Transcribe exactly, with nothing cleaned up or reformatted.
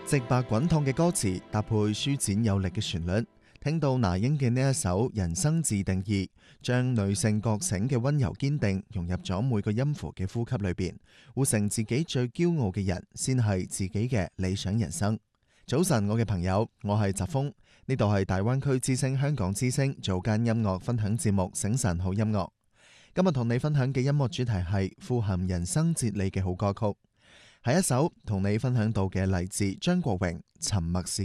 直白滾燙嘅歌詞搭配舒展有力嘅旋律，聽到那英嘅呢一首《人生自定義》，將女性覺醒嘅溫柔堅定融入咗每個音符嘅呼吸裏邊，活成自己最驕傲嘅人，先係自己嘅理想人生。早晨，我嘅朋友，我係澤峰，呢度係大灣區之聲香港之聲早間音樂分享節目《醒晨好音樂》。今日同你分享嘅音樂主題係富含人生哲理嘅好歌曲，係一首同你分享到嘅嚟自張國榮《沉默是